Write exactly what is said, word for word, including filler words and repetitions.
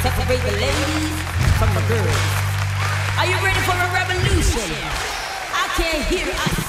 separate the ladies from the girls. Are you ready for a revolution? I can't hear, I